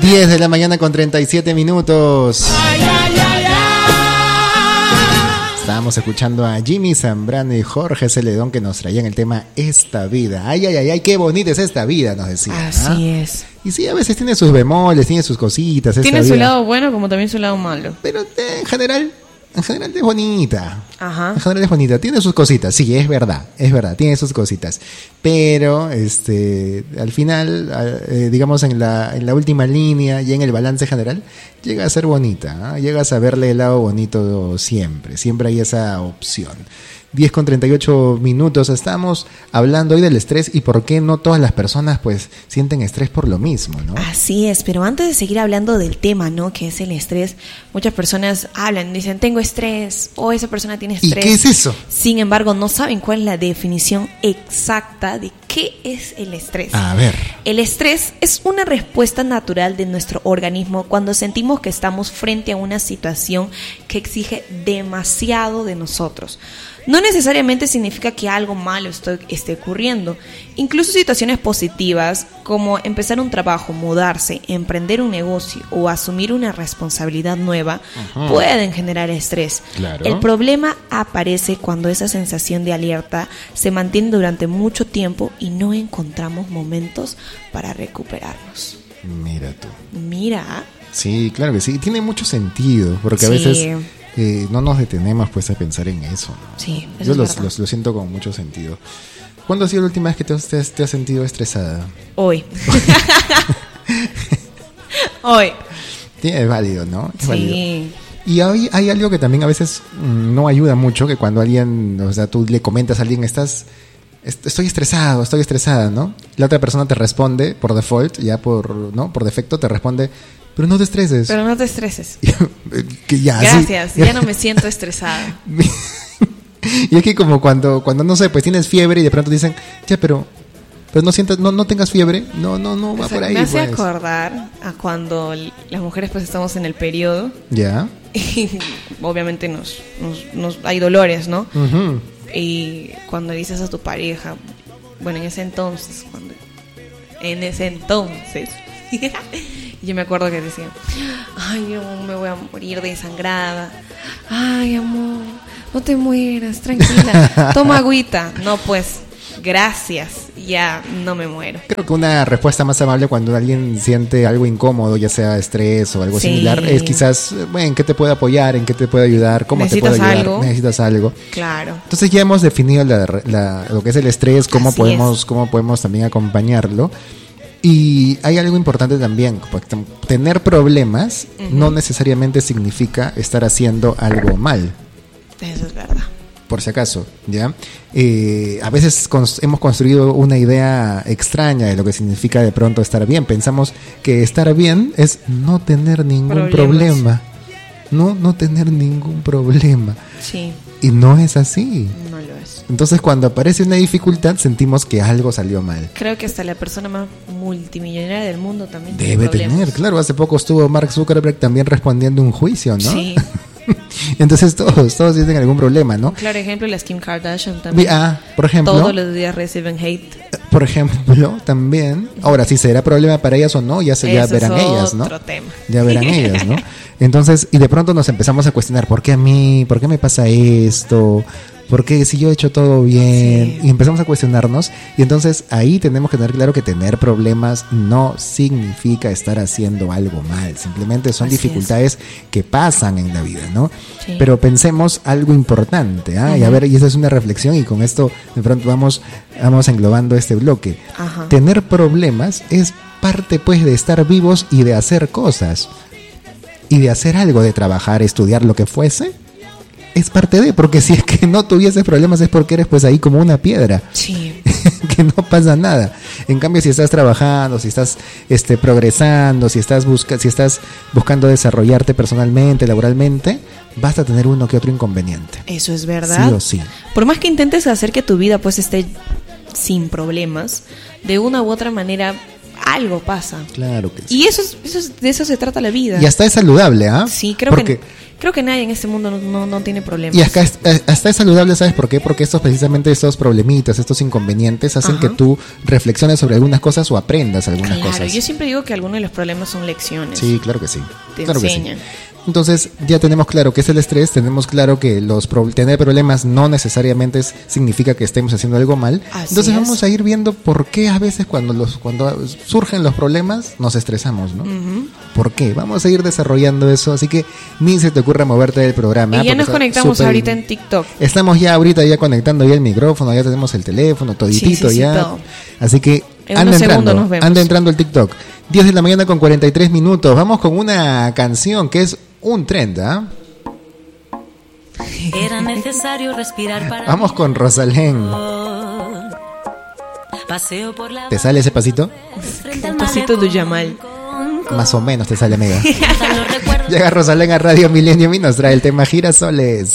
10 de la mañana con 37 minutos. Estábamos escuchando a Jimmy Zambrano y Jorge Celedón que nos traían el tema Esta Vida. Ay, ay, ay, ay, qué bonita es esta vida, nos decían. Así es. Y sí, a veces tiene sus bemoles, tiene sus cositas. Tiene su lado bueno como también su lado malo. Pero en general es bonita. Ajá. En general es bonita. Tiene sus cositas, sí, es verdad, tiene sus cositas. Pero al final, digamos en la última línea y en el balance general, llega a ser bonita, ¿no? Llegas a verle el lado bonito siempre hay esa opción. 10 con 38 minutos, estamos hablando hoy del estrés y por qué no todas las personas pues sienten estrés por lo mismo, ¿no? Así es, pero antes de seguir hablando del tema, ¿no? Que es el estrés, muchas personas hablan, dicen tengo estrés o esa persona tiene estrés. ¿Y qué es eso? Sin embargo, no saben cuál es la definición exacta de qué es el estrés. A ver. El estrés es una respuesta natural de nuestro organismo cuando sentimos que estamos frente a una situación que exige demasiado de nosotros. No necesariamente significa que algo malo esté ocurriendo. Incluso situaciones positivas como empezar un trabajo, mudarse, emprender un negocio o asumir una responsabilidad nueva pueden generar estrés. Claro. El problema aparece cuando esa sensación de alerta se mantiene durante mucho tiempo y no encontramos momentos para recuperarnos. Mira tú. Mira. Sí, claro que sí. Tiene mucho sentido porque a veces no nos detenemos pues a pensar en eso, ¿no? Sí, yo lo siento con mucho sentido. ¿Cuándo ha sido la última vez que te has sentido estresada? Hoy. Hoy. Sí, es válido, ¿no? Es sí. Válido. Y hay algo que también a veces no ayuda mucho, que cuando alguien, o sea, tú le comentas a alguien, estoy estresada, ¿no? La otra persona te responde por default, ya por defecto te responde, pero no te estreses. Que ya, gracias, sí. Ya no me siento estresada. Y es que como cuando no sé, pues tienes fiebre y de pronto dicen, ya, pero no tengas fiebre, no va por ahí. Me hace pues acordar a cuando las mujeres pues estamos en el periodo. Ya. Y obviamente nos hay dolores, ¿no? Uh-huh. Y cuando dices a tu pareja, bueno, en ese entonces, yo me acuerdo que decía, ay, yo me voy a morir desangrada. Ay, amor, no te mueras, tranquila, toma agüita. No, pues, gracias, ya no me muero. Creo que una respuesta más amable cuando alguien siente algo incómodo, ya sea estrés o algo similar, es quizás, bueno, ¿en qué te puedo apoyar? ¿En qué te puedo ayudar? ¿Cómo te puedo ayudar? ¿Necesitas algo? Claro. Entonces ya hemos definido lo que es el estrés, cómo podemos también acompañarlo. Y hay algo importante también, porque tener problemas no necesariamente significa estar haciendo algo mal. Eso es verdad. Por si acaso, ¿ya? A veces hemos construido una idea extraña de lo que significa de pronto estar bien. Pensamos que estar bien es no tener ningún problema. No tener ningún problema. Sí. Y no es así. No lo es. Entonces cuando aparece una dificultad sentimos que algo salió mal. Creo que hasta la persona más multimillonaria del mundo también debe tener, claro. Hace poco estuvo Mark Zuckerberg también respondiendo un juicio, ¿no? Sí. Entonces todos tienen algún problema, ¿no? Claro ejemplo, las Kim Kardashian también. Por ejemplo. Todos los días reciben hate. Por ejemplo, también. Ahora, si será problema para ellas o no, ya verán ellas, ¿no? Otro tema. Ya verán ellas, ¿no? Entonces, y de pronto nos empezamos a cuestionar, ¿por qué a mí? ¿Por qué me pasa esto? Porque si yo he hecho todo bien, y empezamos a cuestionarnos, y entonces ahí tenemos que tener claro que tener problemas no significa estar haciendo algo mal, simplemente son dificultades que pasan en la vida, ¿no? Sí. Pero pensemos algo importante, y a ver, y esa es una reflexión, y con esto de pronto vamos englobando este bloque. Tener problemas es parte pues de estar vivos y de hacer cosas, y de hacer algo, de trabajar, estudiar, lo que fuese. Es parte de, porque si es que no tuvieses problemas es porque eres pues ahí como una piedra. Sí. Que no pasa nada. En cambio, si estás trabajando, si estás progresando, si estás buscando desarrollarte personalmente, laboralmente, vas a tener uno que otro inconveniente. Eso es verdad. Sí o sí. Por más que intentes hacer que tu vida pues esté sin problemas, de una u otra manera algo pasa. Claro que sí. Y de eso se trata la vida. Y hasta es saludable, Sí, creo que Creo que nadie en este mundo no tiene problemas. Y hasta es saludable, ¿sabes por qué? Porque estos problemitas, estos inconvenientes hacen que tú reflexiones sobre algunas cosas o aprendas algunas cosas. Claro, yo siempre digo que algunos de los problemas son lecciones. Sí, claro que sí. Te claro enseñan. Que sí. Entonces ya tenemos claro qué es el estrés, tenemos claro que tener problemas no necesariamente significa que estemos haciendo algo mal. Así Entonces es. vamos a ir viendo por qué a veces cuando surgen los problemas nos estresamos, ¿no? ¿Por qué? Vamos a ir desarrollando eso, así que ni se te ocurra moverte del programa. Y ya nos conectamos ahorita en TikTok. Estamos ya ahorita conectando ya el micrófono, ya tenemos el teléfono, toditito sí, ya. todo. Así que en unos segundos nos vemos. Anda entrando el TikTok. 10 de la mañana con 43 minutos. Vamos con una canción que es un trend, ¿ah? Era necesario respirar para Vamos con Rosalén. Paseo por la ¿Te sale ese pasito? El pasito de Yamal. Más o menos te sale, amiga. Llega Rosalén a Radio Millennium y nos trae el tema Girasoles.